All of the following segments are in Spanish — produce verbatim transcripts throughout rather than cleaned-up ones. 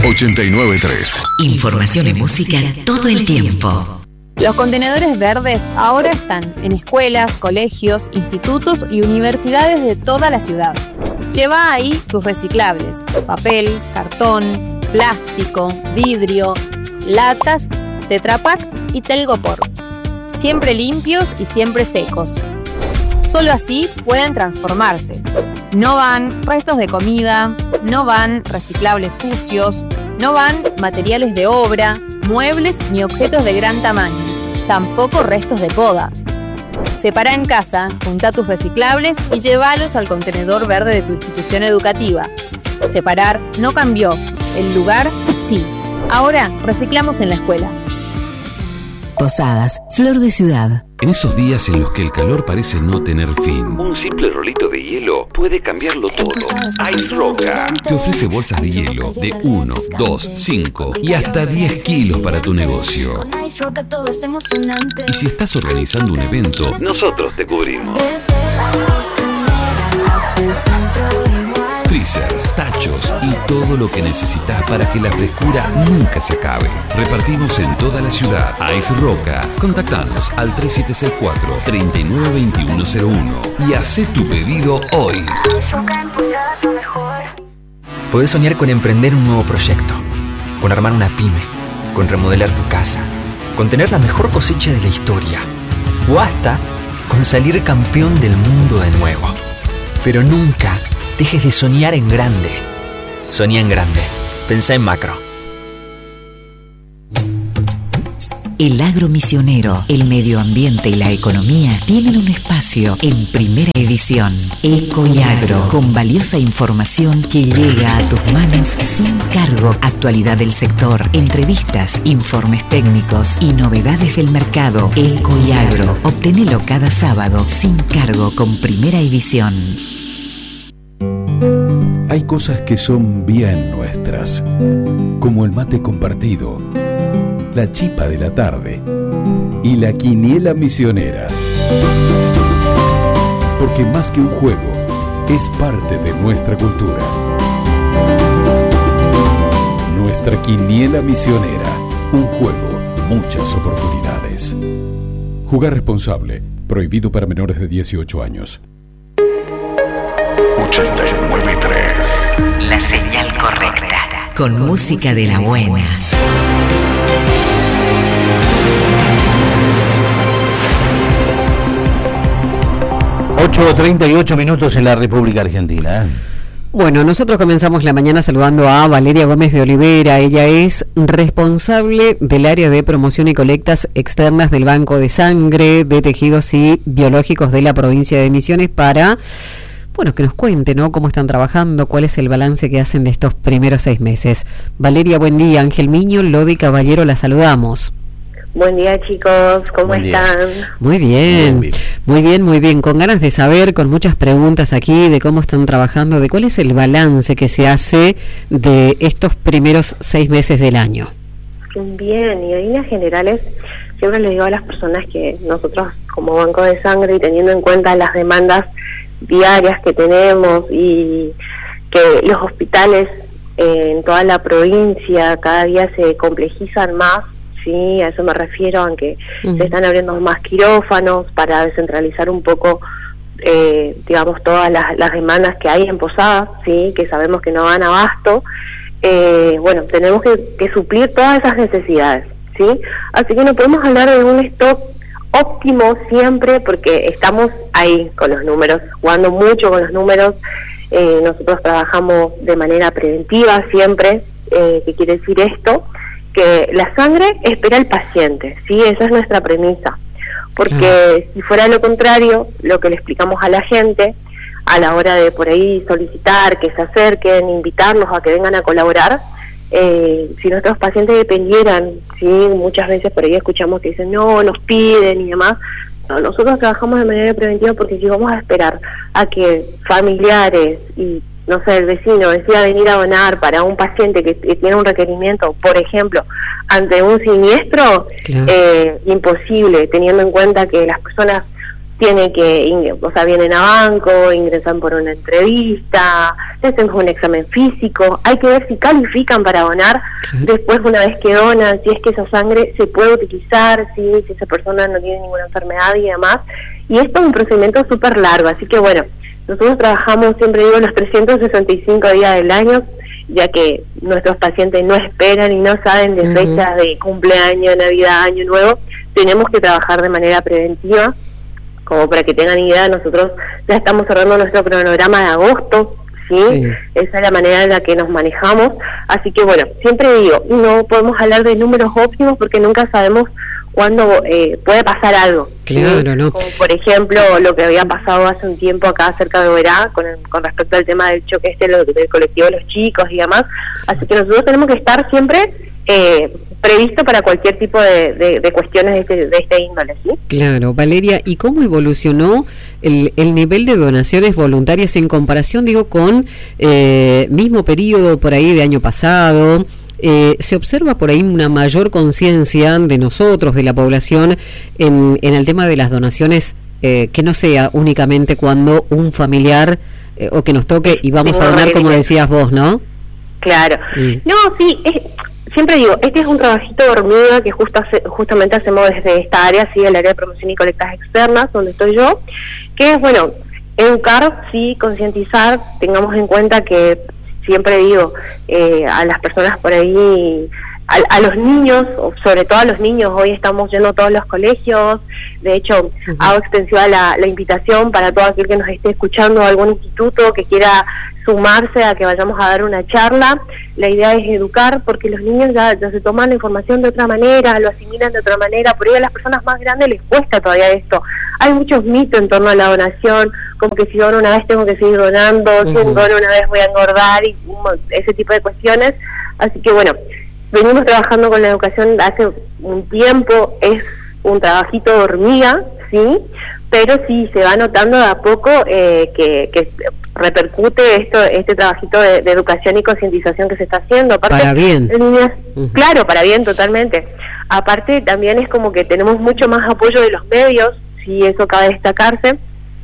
ochenta y nueve punto tres. Información y música todo el tiempo. Los contenedores verdes ahora están en escuelas, colegios, institutos y universidades de toda la ciudad. Lleva ahí tus reciclables: papel, cartón, plástico, vidrio, latas, Tetra Pak y Telgopor. Siempre limpios y siempre secos. Solo así pueden transformarse. No van restos de comida, no van reciclables sucios, no van materiales de obra, muebles ni objetos de gran tamaño, tampoco restos de poda. Separa en casa, junta tus reciclables y llévalos al contenedor verde de tu institución educativa. Separar no cambió, el lugar sí. Ahora reciclamos en la escuela. Posadas, Flor de Ciudad. En esos días en los que el calor parece no tener fin, un simple rolito de hielo puede cambiarlo todo. Ice Roca te ofrece bolsas de hielo de uno, dos, cinco y hasta diez kilos para tu negocio. Y si estás organizando un evento, nosotros te cubrimos. Freezers, tachos y todo lo que necesitas para que la frescura nunca se acabe. Repartimos en toda la ciudad. Ice Roca. Contactanos al tres siete seis cuatro, tres nueve dos uno cero uno y haz tu pedido hoy. Podés soñar con emprender un nuevo proyecto, con armar una pyme, con remodelar tu casa, con tener la mejor cosecha de la historia o hasta con salir campeón del mundo de nuevo. Pero nunca dejes de soñar en grande. Soñá en grande. Pensá en macro. El agro misionero, el medio ambiente y la economía tienen un espacio en Primera Edición. Eco y Agro, con valiosa información que llega a tus manos sin cargo. Actualidad del sector, entrevistas, informes técnicos y novedades del mercado. Eco y Agro, obtenelo cada sábado sin cargo con Primera Edición. Hay cosas que son bien nuestras, como el mate compartido, la chipa de la tarde y la quiniela misionera. Porque más que un juego, es parte de nuestra cultura. Nuestra quiniela misionera, un juego, muchas oportunidades. Jugar responsable, prohibido para menores de dieciocho años. ochenta y nueve punto tres. La señal correcta, con música de la buena. ocho treinta y ocho minutos en la República Argentina. Bueno, nosotros comenzamos la mañana saludando a Valeria Gómez de Olivera. Ella es responsable del área de promoción y colectas externas del Banco de Sangre, de Tejidos y Biológicos de la provincia de Misiones para... Bueno, que nos cuente, ¿no? Cómo están trabajando, cuál es el balance que hacen de estos primeros seis meses. Valeria, buen día. Ángel Miño, Lodi Caballero, la saludamos. Buen día, chicos. ¿Cómo Buen están? día. Muy bien, muy bien, muy bien, muy bien. Con ganas de saber, con muchas preguntas aquí, de cómo están trabajando, de cuál es el balance que se hace de estos primeros seis meses del año. Bien, y en líneas generales, siempre les digo a las personas que nosotros, como Banco de Sangre, y teniendo en cuenta las demandas diarias que tenemos y que los hospitales eh, en toda la provincia cada día se complejizan más, sí, a eso me refiero, aunque uh-huh. se están abriendo más quirófanos para descentralizar un poco, eh, digamos, todas las, las demandas que hay en Posadas, sí, que sabemos que no dan abasto. Eh, bueno, tenemos que, que suplir todas esas necesidades, sí, así que no podemos hablar de un stock óptimo siempre, porque estamos ahí con los números, jugando mucho con los números. Eh, nosotros trabajamos de manera preventiva siempre. Eh, ¿qué quiere decir esto? Que la sangre espera al paciente, ¿sí? Esa es nuestra premisa, porque uh-huh. si fuera lo contrario, lo que le explicamos a la gente a la hora de por ahí solicitar que se acerquen, invitarlos a que vengan a colaborar, Eh, si nuestros pacientes dependieran, sí, muchas veces por ahí escuchamos que dicen no, nos piden y demás. No, nosotros trabajamos de manera preventiva, porque si vamos a esperar a que familiares y no sé, el vecino decida venir a donar para un paciente que, que tiene un requerimiento, por ejemplo, ante un siniestro, claro. eh, imposible, teniendo en cuenta que las personas tiene que, o sea, vienen a banco, ingresan por una entrevista, les hacemos un examen físico, hay que ver si califican para donar, después una vez que donan, si es que esa sangre se puede utilizar, si, si esa persona no tiene ninguna enfermedad y demás, y esto es un procedimiento súper largo, así que bueno, nosotros trabajamos, siempre digo, los trescientos sesenta y cinco días del año, ya que nuestros pacientes no esperan y no saben de fechas de cumpleaños, Navidad, Año Nuevo, tenemos que trabajar de manera preventiva. Como para que tengan idea, nosotros ya estamos cerrando nuestro cronograma de agosto, ¿sí? Sí. Esa es la manera en la que nos manejamos. Así que bueno, siempre digo, no podemos hablar de números óptimos porque nunca sabemos cuándo eh, puede pasar algo. Claro, ¿sí? ¿no? Como por ejemplo lo que había pasado hace un tiempo acá cerca de Oberá, con, el, con respecto al tema del choque este lo, del colectivo de los chicos y demás. Así que nosotros tenemos que estar siempre eh, previsto para cualquier tipo de, de, de cuestiones de este, de este índole, ¿sí? Claro, Valeria, ¿y cómo evolucionó el, el nivel de donaciones voluntarias en comparación, digo, con eh, mismo periodo por ahí de año pasado? Eh, ¿Se observa por ahí una mayor conciencia de nosotros, de la población, en, en el tema de las donaciones, eh, que no sea únicamente cuando un familiar eh, o que nos toque y vamos a donar, como decías vos, ¿no? Claro. Mm. No, sí, es... Siempre digo, este es un trabajito de hormiga que justo hace, justamente hacemos desde esta área, sí, el área de promoción y colectas externas, donde estoy yo, que es, bueno, educar, sí, concientizar, tengamos en cuenta que, siempre digo, eh, a las personas por ahí, a, a los niños, sobre todo a los niños, hoy estamos yendo a todos los colegios, de hecho, uh-huh. hago extensiva la, la invitación para todo aquel que nos esté escuchando, algún instituto que quiera sumarse a que vayamos a dar una charla. La idea es educar, porque los niños ya, ya se toman la información de otra manera, lo asimilan de otra manera, por ahí a las personas más grandes les cuesta todavía esto. Hay muchos mitos en torno a la donación, como que si dono una vez tengo que seguir donando, uh-huh. si dono una vez voy a engordar, y ese tipo de cuestiones. Así que bueno, venimos trabajando con la educación hace un tiempo, es un trabajito de hormiga, ¿sí? Pero sí se va notando de a poco eh, que, que repercute esto, este trabajito de, de educación y concientización que se está haciendo. Aparte, para bien. Niñas, uh-huh. Claro, para bien, totalmente. Aparte, también es como que tenemos mucho más apoyo de los medios, sí, eso cabe destacarse.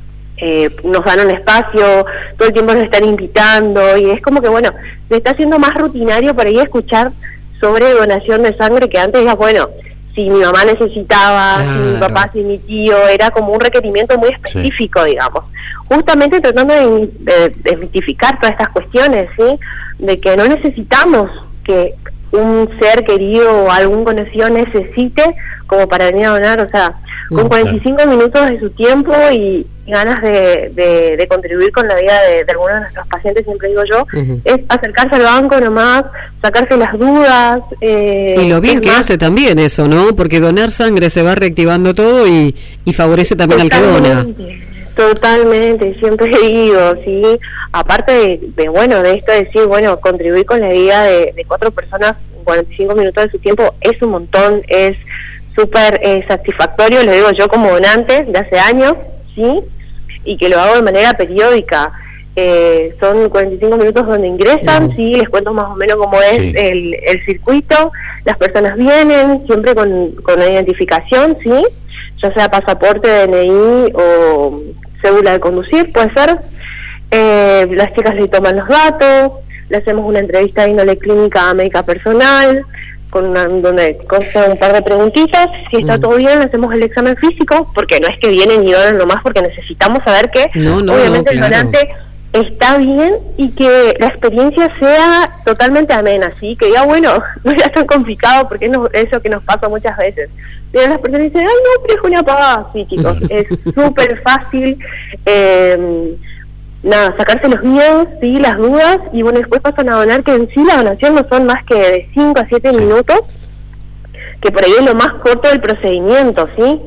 Eh, nos dan un espacio, todo el tiempo nos están invitando, y es como que, bueno, se está haciendo más rutinario para ir a escuchar sobre donación de sangre, que antes era, bueno, si mi mamá necesitaba, claro. si mi papá, si mi tío, era como un requerimiento muy específico, sí. digamos. Justamente tratando de, de desmitificar todas estas cuestiones, ¿sí? De que no necesitamos que un ser querido o algún conocido necesite como para venir a donar, o sea, con cuarenta y cinco minutos de su tiempo y ganas de, de, de contribuir con la vida de, de algunos de nuestros pacientes, siempre digo yo, uh-huh. es acercarse al banco nomás, sacarse las dudas. Eh, y lo bien que más. hace también eso, ¿no? Porque donar sangre se va reactivando todo y, y favorece también totalmente, al que dona. Totalmente, siempre digo, sí, aparte de, de, bueno, de esto de decir, bueno, contribuir con la vida de, de cuatro personas en cuarenta y cinco minutos de su tiempo es un montón, es súper eh, satisfactorio, lo digo yo como donante de hace años, ¿sí? Y que lo hago de manera periódica. Eh, son cuarenta y cinco minutos donde ingresan, uh-huh. sí, les cuento más o menos cómo es sí. el, el circuito, las personas vienen siempre con, con una identificación, ¿sí? Ya sea pasaporte, D N I o cédula de conducir, puede ser. Eh, las chicas le toman los datos, le hacemos una entrevista de índole clínica médica personal, con una, donde consta un par de preguntitas, si está mm. todo bien, hacemos el examen físico, porque no es que vienen y donan nomás, porque necesitamos saber que no, no, obviamente no, claro. el donante está bien y que la experiencia sea totalmente amena, ¿sí? Que diga, bueno, no era tan complicado, porque es no, eso que nos pasa muchas veces. Pero las personas dicen, ay no, pero es una pagada, sí chicos, es súper fácil, eh, nada, sacarse los miedos, sí, las dudas, y bueno, después pasan a donar, que en sí la donación no son más que de cinco a siete sí. minutos, que por ahí es lo más corto del procedimiento, ¿sí?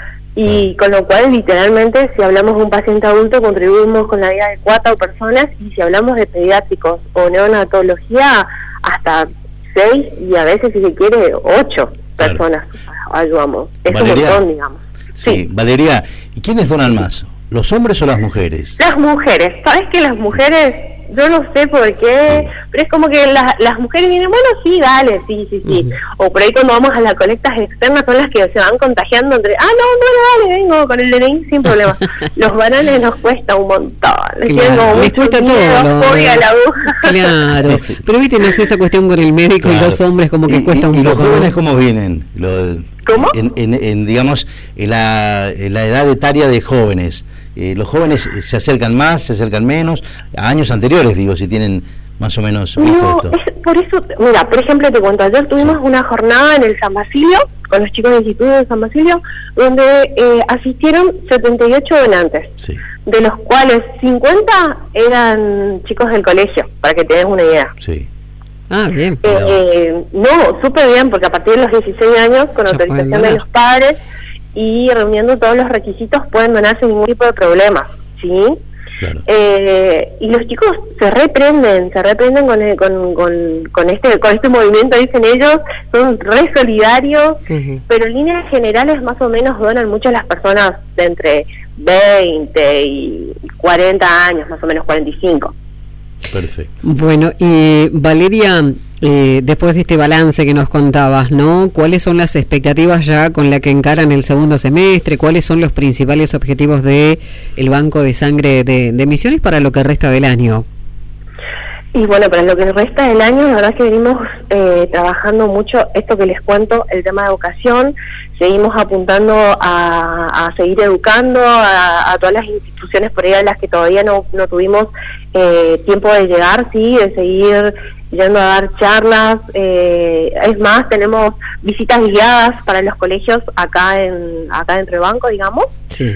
Y con lo cual, literalmente, si hablamos de un paciente adulto, contribuimos con la vida de cuatro personas, y si hablamos de pediátricos o neonatología, hasta seis, y a veces, si se quiere, ocho claro. personas ayudamos. Es Valeria, un montón, digamos. Sí, sí, Valeria, ¿y quiénes donan más? ¿Los hombres o las mujeres? Las mujeres. ¿Sabes que las mujeres yo no sé por qué, pero es como que la, las mujeres vienen, bueno, sí, dale, sí, sí, sí. Uh-huh. O por ahí cuando vamos a las colectas externas son las que se van contagiando entre, ah, no, bueno, dale, vengo con el D N I sin problema. Los varones nos cuesta un montón. Les, claro, les cuesta miedo, todo. Fobia a la aguja. Claro, pero viste, no sé, esa cuestión con el médico claro. y los hombres como que y, cuesta y, un y poco. ¿Y los jóvenes cómo vienen? Lo, ¿Cómo? En, en, en, digamos, en la, en la edad etaria de jóvenes. Eh, ¿Los jóvenes se acercan más, se acercan menos? A años anteriores, digo, si tienen más o menos visto no, esto. Es, por eso, mira, por ejemplo, te cuento, ayer tuvimos sí. una jornada en el San Basilio, con los chicos del Instituto de San Basilio, donde eh, asistieron setenta y ocho donantes, sí. de los cuales cincuenta eran chicos del colegio, para que te des una idea. Sí. Ah, bien. Eh, eh, no, súper bien, porque a partir de los dieciséis años, con se autorización de los padres y reuniendo todos los requisitos, pueden donar sin ningún tipo de problema, ¿sí? Claro. Eh, y los chicos se reprenden, se reprenden con, el, con, con, con este con este movimiento, dicen ellos, son re solidarios, uh-huh. pero en líneas generales más o menos donan mucho las personas de entre veinte y cuarenta años, más o menos cuarenta y cinco. Perfecto. Bueno, y Valeria, eh, después de este balance que nos contabas, ¿no? ¿Cuáles son las expectativas ya con la que encaran el segundo semestre? ¿Cuáles son los principales objetivos de el Banco de Sangre de, de Misiones para lo que resta del año? Y bueno, para lo que resta del año, la verdad que venimos eh, trabajando mucho esto que les cuento, el tema de educación. Seguimos apuntando a, a seguir educando a, a todas las instituciones por ahí a las que todavía no, no tuvimos eh, tiempo de llegar, sí, de seguir yendo a dar charlas. Eh, es más, tenemos visitas guiadas para los colegios acá en acá dentro del banco, digamos. Sí.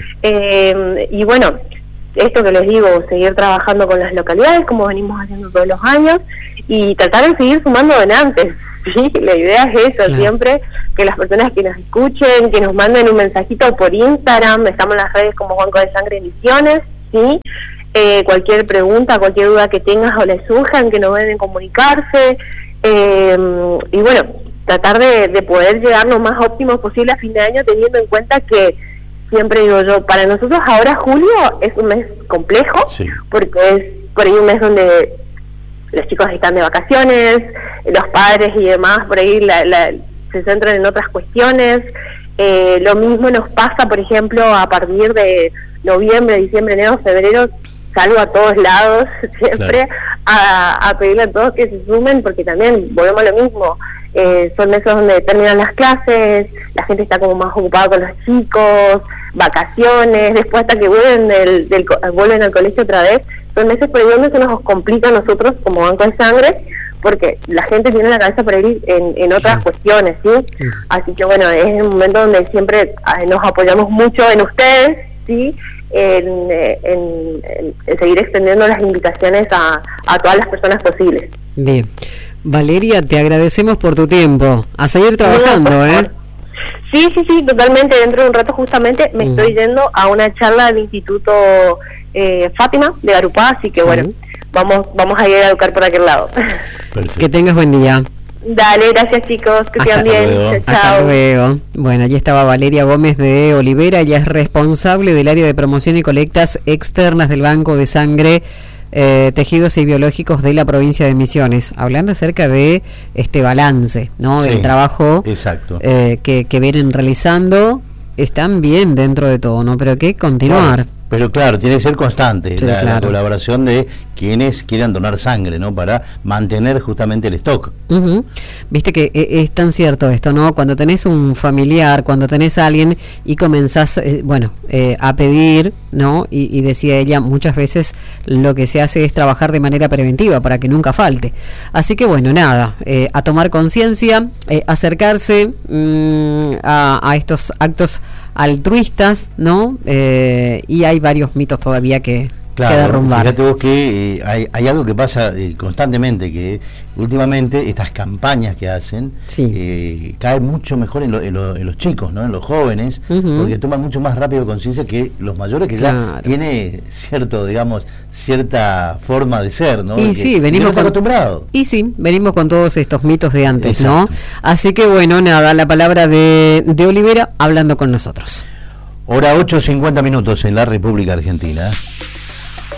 Eh, y bueno, esto que les digo, seguir trabajando con las localidades como venimos haciendo todos los años y tratar de seguir sumando donantes, ¿sí? La idea es eso, claro. Siempre que las personas que nos escuchen, que nos manden un mensajito por Instagram, estamos en las redes como Banco de Sangre Misiones, ¿sí? Eh, cualquier pregunta, cualquier duda que tengas o les surjan, que no deben comunicarse, eh, y bueno, tratar de, de poder llegar lo más óptimo posible a fin de año, teniendo en cuenta que siempre digo yo, para nosotros ahora julio es un mes complejo, sí. porque es por ahí un mes donde los chicos están de vacaciones, los padres y demás por ahí la, la, se centran en otras cuestiones. Eh, lo mismo nos pasa, por ejemplo, a partir de noviembre, diciembre, enero, febrero, salgo a todos lados siempre, claro. a, a pedirle a todos que se sumen, porque también volvemos a lo mismo. Eh, son meses donde terminan las clases, la gente está como más ocupada con los chicos, vacaciones, después hasta que vuelven del, del vuelven al colegio otra vez. Son meses por ahí donde se nos complica a nosotros como Banco de Sangre, porque la gente tiene la cabeza por ahí en, en otras sí. cuestiones, ¿sí? sí. Así que bueno, es un momento donde siempre eh, nos apoyamos mucho en ustedes, ¿sí? En, en, en, en seguir extendiendo las invitaciones a, a todas las personas posibles. Bien. Valeria, te agradecemos por tu tiempo. A seguir trabajando, no, ¿eh? Sí, sí, sí, totalmente. Dentro de un rato justamente me mm. estoy yendo a una charla del Instituto eh, Fátima de Garupá, así que sí. bueno, vamos vamos a ir a educar por aquel lado. Perfecto. Que tengas buen día. Dale, gracias chicos, que sigan bien. Luego. Chao. Hasta luego. Bueno, allí estaba Valeria Gómez de Olivera, ella es responsable del área de promoción y colectas externas del Banco de Sangre Eh, tejidos y biológicos de la provincia de Misiones, hablando acerca de este balance, ¿no? Del sí, trabajo exacto. Eh, que, que vienen realizando. Están bien dentro de todo, ¿no? Pero hay que continuar. Bueno, pero claro, tiene que ser constante sí, la, claro. la colaboración de quienes quieran donar sangre, ¿no? Para mantener justamente el stock. Uh-huh. Viste que es tan cierto esto, ¿no? Cuando tenés un familiar, cuando tenés a alguien y comenzás, eh, bueno, eh, a pedir, ¿no? Y, y decía ella, muchas veces lo que se hace es trabajar de manera preventiva para que nunca falte. Así que bueno, nada, eh, a tomar conciencia, eh, acercarse mmm, a, a estos actos altruistas, ¿no? Eh, y hay varios mitos todavía que Claro, que derrumbar. Fíjate vos que eh, hay, hay algo que pasa eh, constantemente, que últimamente estas campañas que hacen sí. eh, caen mucho mejor en, lo, en, lo, en los chicos, ¿no? En los jóvenes, uh-huh. porque toman mucho más rápido conciencia que los mayores, que claro. ya tiene cierto, digamos, cierta forma de ser, ¿no? Y que, sí, venimos con, acostumbrado. Y sí, venimos con todos estos mitos de antes, exacto. ¿no? Así que bueno, nada, la palabra de, de Olivera hablando con nosotros. Hora ocho cincuenta minutos en la República Argentina.